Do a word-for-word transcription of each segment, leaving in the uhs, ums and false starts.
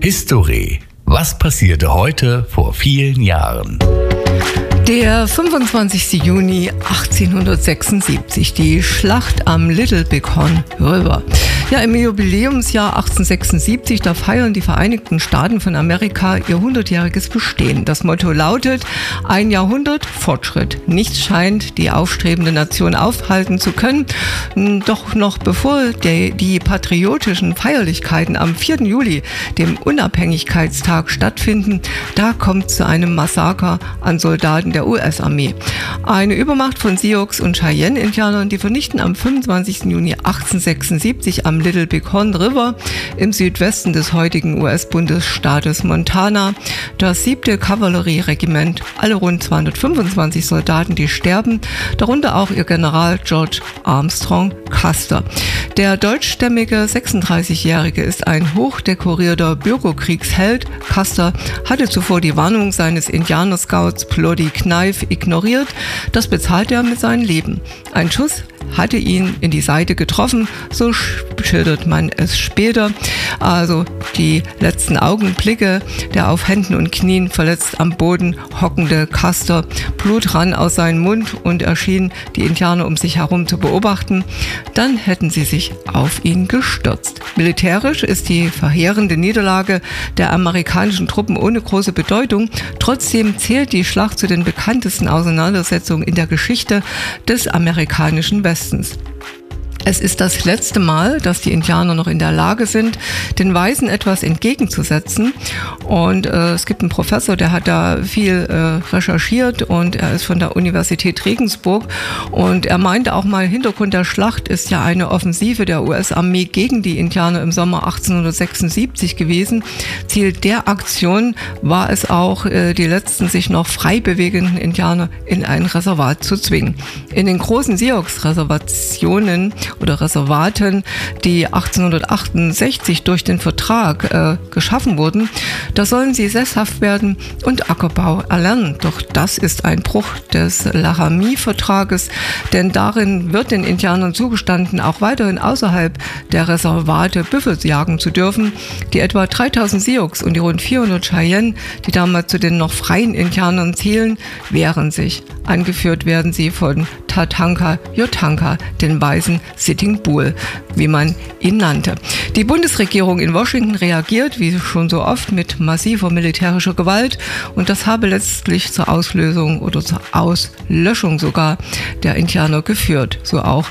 History. Was passierte heute vor vielen Jahren? Der fünfundzwanzigste Juni achtzehnhundertsechsundsiebzig, die Schlacht am Little Bighorn River. Ja, im Jubiläumsjahr achtzehnhundertsechsundsiebzig, da feiern die Vereinigten Staaten von Amerika ihr hundertjähriges Bestehen. Das Motto lautet: ein Jahrhundert Fortschritt. Nichts scheint die aufstrebende Nation aufhalten zu können. Doch noch bevor die, die patriotischen Feierlichkeiten am vierten Juli, dem Unabhängigkeitstag, stattfinden, da kommt es zu einem Massaker an Soldaten der U S-Armee. Eine Übermacht von Sioux und Cheyenne-Indianern, die vernichten am fünfundzwanzigsten Juni achtzehnhundertsechsundsiebzig am Little Bighorn River im Südwesten des heutigen U S-Bundesstaates Montana das siebte Kavallerieregiment, alle rund zweihundertfünfundzwanzig Soldaten, die sterben, darunter auch ihr General George Armstrong Custer. Der deutschstämmige sechsunddreißigjährige ist ein hochdekorierter Bürgerkriegsheld. Custer hatte zuvor die Warnung seines Indianerscouts Ploddy Knife ignoriert. Das bezahlte er mit seinem Leben. Ein Schuss hatte ihn in die Seite getroffen, so schildert man es später. Also die letzten Augenblicke, der auf Händen und Knien verletzt am Boden hockende Custer. Blut rann aus seinem Mund und er schien die Indianer um sich herum zu beobachten. Dann hätten sie sich auf ihn gestürzt. Militärisch ist die verheerende Niederlage der amerikanischen Truppen ohne große Bedeutung. Trotzdem zählt die Schlacht zu den bekanntesten Auseinandersetzungen in der Geschichte des amerikanischen Westens. Es ist das letzte Mal, dass die Indianer noch in der Lage sind, den Weißen etwas entgegenzusetzen. Und äh, es gibt einen Professor, der hat da viel äh, recherchiert und er ist von der Universität Regensburg. Und er meinte auch mal, Hintergrund der Schlacht ist ja eine Offensive der U S-Armee gegen die Indianer im Sommer achtzehnhundertsechsundsiebzig gewesen. Ziel der Aktion war es auch, äh, die letzten sich noch frei bewegenden Indianer in ein Reservat zu zwingen. In den großen Sioux-Reservationen oder Reservaten, die achtzehnhundertachtundsechzig durch den Vertrag äh, geschaffen wurden, da sollen sie sesshaft werden und Ackerbau erlernen. Doch das ist ein Bruch des Laramie-Vertrages, denn darin wird den Indianern zugestanden, auch weiterhin außerhalb der Reservate Büffels jagen zu dürfen. Die etwa dreitausend Sioux und die rund vierhundert Cheyenne, die damals zu den noch freien Indianern zählen, wehren sich. Angeführt werden sie von Tatanka Jotanka, den weißen Sitting Bull, wie man ihn nannte. Die Bundesregierung in Washington reagiert, wie schon so oft, mit massiver militärischer Gewalt und das habe letztlich zur Auslösung oder zur Auslöschung sogar der Indianer geführt, so auch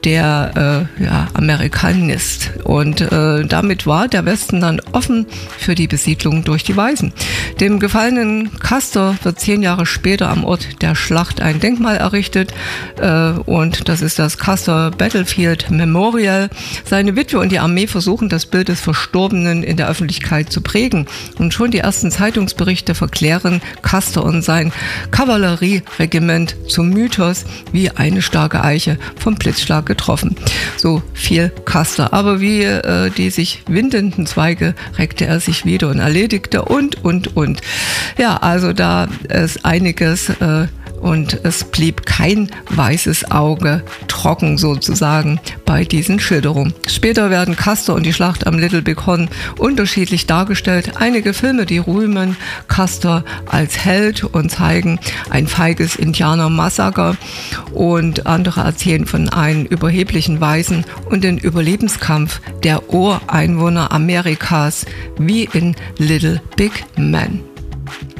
der äh, ja, Amerikanist. Und äh, damit war der Westen dann offen für die Besiedlung durch die Weißen. Dem gefallenen Custer wird zehn Jahre später am Ort der Schlacht ein Denkmal errichtet äh, und das ist das Custer Battlefield Memorial. Seine Witwe und die Armee versuchen, das Bild des Verstorbenen in der Öffentlichkeit zu prägen. Und schon die ersten Zeitungsberichte verklären Custer und sein Kavallerieregiment zum Mythos wie eine starke Eiche vom Blitzschlag getroffen. So viel Custer. Aber wie äh, die sich windenden Zweige reckte er sich wieder und erledigte und, und, und. Ja, also da ist einiges äh, und es blieb kein weißes Auge trocken sozusagen bei diesen Schilderungen. Später werden Custer und die Schlacht am Little Bighorn unterschiedlich dargestellt. Einige Filme, die rühmen Custer als Held und zeigen ein feiges Indianer-Massaker und andere erzählen von einem überheblichen Weißen und den Überlebenskampf der Ureinwohner Amerikas wie in Little Big Man.